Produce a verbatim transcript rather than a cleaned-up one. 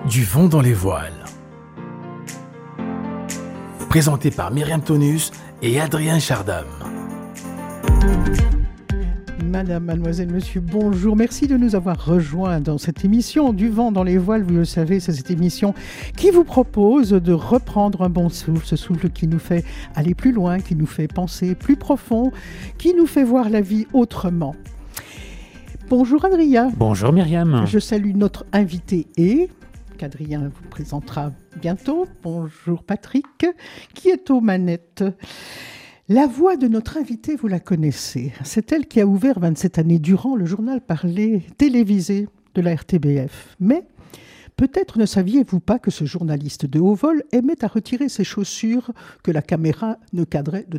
Du vent dans les voiles. Présenté par Myriam Tonus et Adrien Chardam. Madame, mademoiselle, monsieur, bonjour. Merci de nous avoir rejoints dans cette émission Du vent dans les voiles. Vous le savez, c'est cette émission qui vous propose de reprendre un bon souffle, ce souffle qui nous fait aller plus loin, qui nous fait penser plus profond, qui nous fait voir la vie autrement. Bonjour Adrien. Bonjour Myriam. Je salue notre invité et qu'Adrien vous présentera bientôt. Bonjour Patrick, qui est aux manettes. La voix de notre invitée, vous la connaissez. C'est elle qui a ouvert vingt-sept années durant le journal parlé télévisé de la R T B F. Mais peut-être ne saviez-vous pas que ce journaliste de haut vol aimait à retirer ses chaussures que la caméra ne cadrait de